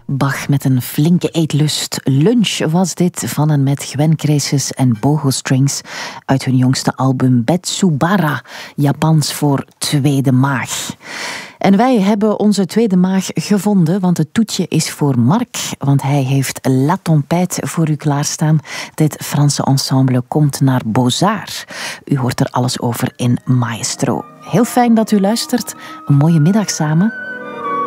Bach met een flinke eetlust. Lunch was dit van en met Gwen Cresus en Boho Strings uit hun jongste album Betsubara, Japans voor tweede maag. En wij hebben onze tweede maag gevonden, want het toetje is voor Mark, want hij heeft La Tempête voor u klaarstaan. Dit Franse ensemble komt naar Beaux-Arts. U hoort er alles over in Maestro. Heel fijn dat u luistert. Een mooie middag samen.